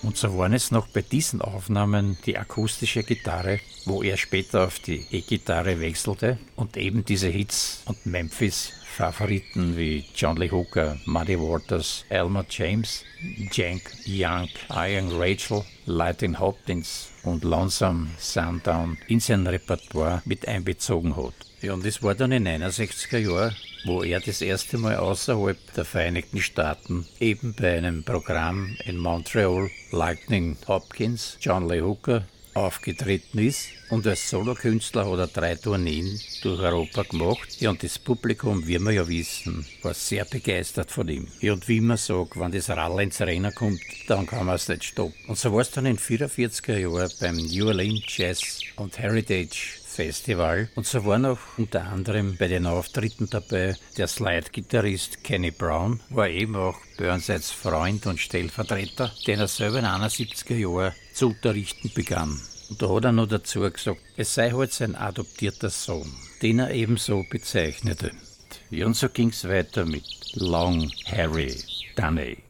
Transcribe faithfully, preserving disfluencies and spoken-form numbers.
Und so waren es noch bei diesen Aufnahmen die akustische Gitarre, wo er später auf die E-Gitarre wechselte und eben diese Hits und Memphis-Favoriten wie John Lee Hooker, Muddy Waters, Elmer James, Cenk Young, Ian Rachel, Lightning Hopkins und Lonesome Sundown in sein Repertoire mit einbezogen hat. Ja, und es war dann in den einundsechziger Jahren, wo er das erste Mal außerhalb der Vereinigten Staaten eben bei einem Programm in Montreal Lightning Hopkins, John Lee Hooker, aufgetreten ist. Und als Solokünstler hat er drei Tourneen durch Europa gemacht. Ja, und das Publikum, wie wir ja wissen, war sehr begeistert von ihm. Ja, und wie man sagt, wenn das Radl ins Rennen kommt, dann kann man es nicht stoppen. Und so war es dann in den vierundvierziger Jahren beim New Orleans Jazz und Heritage Festival. Und so waren auch unter anderem bei den Auftritten dabei der Slide-Gitarrist Kenny Brown, war eben auch Burnsides Freund und Stellvertreter, den er selber in den einundsiebziger Jahren zu unterrichten begann. Und da hat er noch dazu gesagt, es sei halt sein adoptierter Sohn, den er ebenso bezeichnete. Ja, und so ging es weiter mit Long Harry Dunne.